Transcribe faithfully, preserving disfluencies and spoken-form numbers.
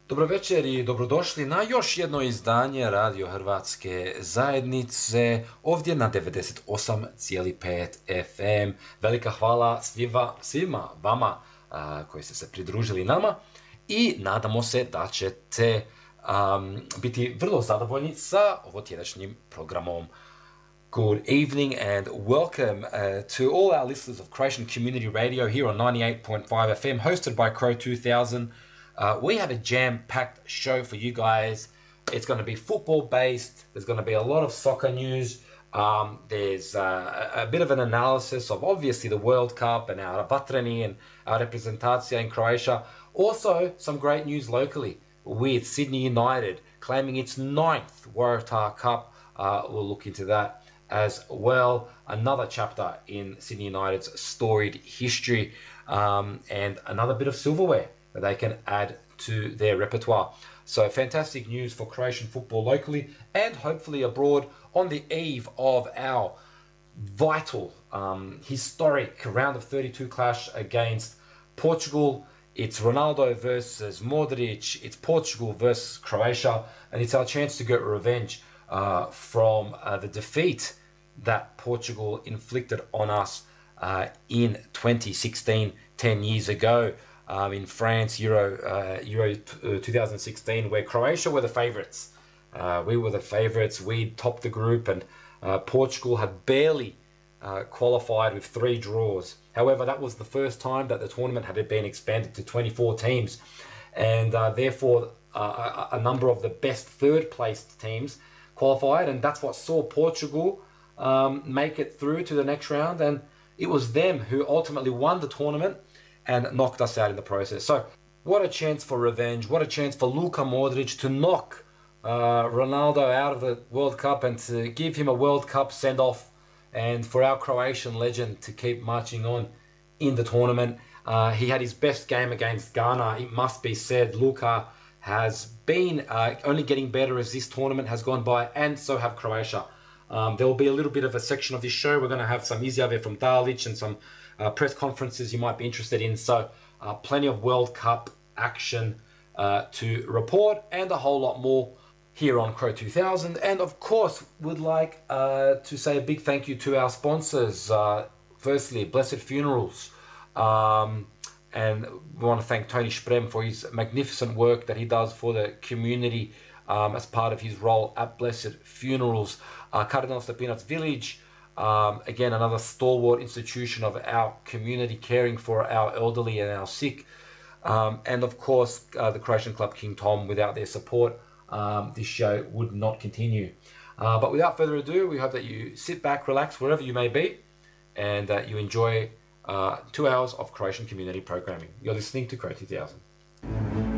Dobro večer i dobrodošli na još jedno izdanje Radio Hrvatske zajednice ovdje na devedeset osam zarez pet F M. Velika hvala svima, svima vama a, koji ste se pridružili nama i nadamo se da ćete um, biti vrlo zadovoljni sa ovotjedašnjim programom. Good evening and welcome uh, to all our listeners of Croatian Community Radio here on ninety-eight point five F M, hosted by Crow two thousand. Uh, we have a jam-packed show for you guys. It's going to be football-based. There's going to be a lot of soccer news. Um, there's uh, a, a bit of an analysis of obviously the World Cup and our vatreni and our representacija in Croatia. Also, some great news locally with Sydney United claiming its ninth Waratah Cup. Uh, we'll look into that as well. Another chapter in Sydney United's storied history, um, and another bit of silverware that they can add to their repertoire. So fantastic news for Croatian football locally and hopefully abroad on the eve of our vital, um, historic round of thirty-two clash against Portugal. It's Ronaldo versus Modric, it's Portugal versus Croatia, and it's our chance to get revenge uh, from uh, the defeat that Portugal inflicted on us uh, in twenty sixteen, ten years ago. Um, in France, Euro uh, Euro twenty sixteen, where Croatia were the favourites. Uh, we were the favourites. We topped the group, and uh, Portugal had barely uh, qualified with three draws. However, that was the first time that the tournament had been expanded to twenty-four teams, and uh, therefore uh, a, a number of the best third-placed teams qualified, and that's what saw Portugal um, make it through to the next round, and it was them who ultimately won the tournament and knocked us out in the process. So, what a chance for revenge. What a chance for Luka Modric to knock uh, Ronaldo out of the World Cup and to give him a World Cup send-off, and for our Croatian legend to keep marching on in the tournament. Uh, he had his best game against Ghana, it must be said. Luka has been uh, only getting better as this tournament has gone by, and so have Croatia. Um, there will be a little bit of a section of this show. We're going to have some izjave from Dalic and some Uh, press conferences you might be interested in. So uh, plenty of World Cup action uh, to report, and a whole lot more here on Crow two thousand. And of course, would like uh, to say a big thank you to our sponsors. Uh, firstly, Blessed Funerals. Um, and we want to thank Tony Sprem for his magnificent work that he does for the community um, as part of his role at Blessed Funerals. Uh, Cardinal Stepinac Village. Um, again, another stalwart institution of our community, caring for our elderly and our sick. Um, and of course, uh, the Croatian Club King Tom. Without their support, um, this show would not continue. Uh, but without further ado, we hope that you sit back, relax, wherever you may be, and that you enjoy uh, two hours of Croatian community programming. You're listening to Crow two thousand.